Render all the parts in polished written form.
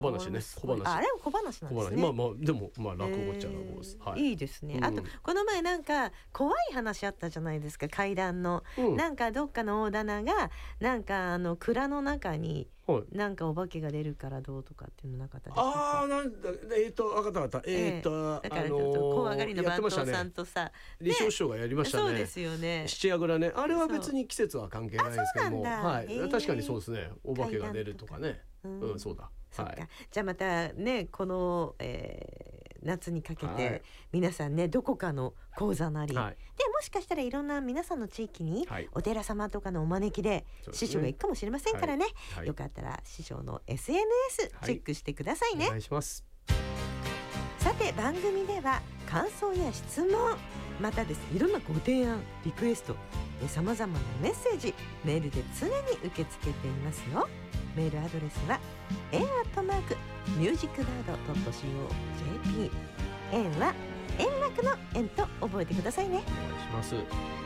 小話ね、小話。 あれも小話なんですね。 まあでも落語っちゃ落語です。 いいですね。あとこの前なんか怖い話あったじゃないですか、怪談の。なんかどっかの大棚がなんか蔵の中になんかお化けが出るからどうとかっていうのなかったですか？ なんだ分かった。だからちょっと怖がりの番頭さんとさ、 李承師匠がやりましたね。 そうですよね。 七夜蔵ね。あれは別に季節は関係ないですけども、確かにそうですね。お化けが出るとかね。そうだ。 そっか。じゃあまたね、この、夏にかけて皆さんね、どこかの講座なり、でもしかしたらいろんな皆さんの地域にお寺様とかのお招きで師匠が行くかもしれませんからね、よかったら師匠の SNS チェックしてくださいね。 お願いします。 さて番組では感想や質問、またですね、いろんなご提案リクエスト、さまざまなメッセージメールで常に受け付けていますよ。メールアドレスはen@musicbird.co.jp、 enは円楽の円と覚えてくださいね。 お願いします。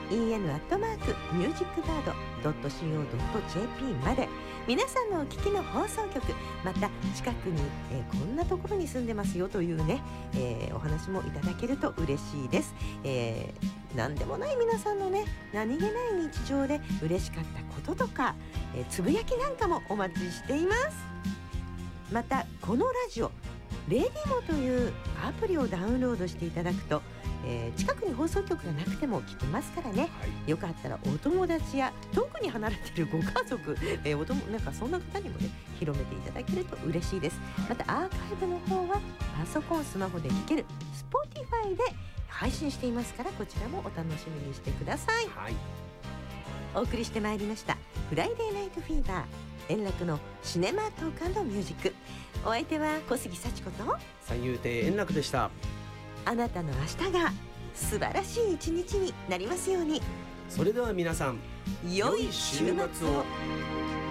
en@musicbird.co.jp まで皆さんのお聞きの放送局、また近くに、こんなところに住んでますよというね、お話もいただけると嬉しいです。何でもない皆さんのね、何気ない日常で嬉しかったこととか、つぶやきなんかもお待ちしています。またこのラジオレディモというアプリをダウンロードしていただくと、近くに放送局がなくても聞けますからね、よかったらお友達や遠くに離れているご家族、なんかそんな方にもね広めていただけると嬉しいです。またアーカイブの方はパソコンスマホで聞ける Spotify で配信していますから、こちらもお楽しみにしてください。お送りしてまいりましたフライデーナイトフィーバー、円楽のシネマトーク&ミュージック。お相手は小杉幸子と三遊亭円楽でした。 あなたの明日が素晴らしい一日になりますように。 それでは皆さん、 良い週末を。